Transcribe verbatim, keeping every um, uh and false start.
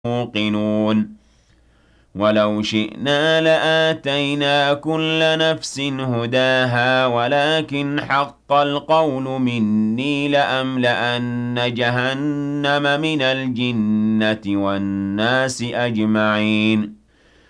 موقنون ولو شئنا لآتينا كل نفس هداها ولكن حق القول مني لأملأن جهنم من الجنة والناس أجمعين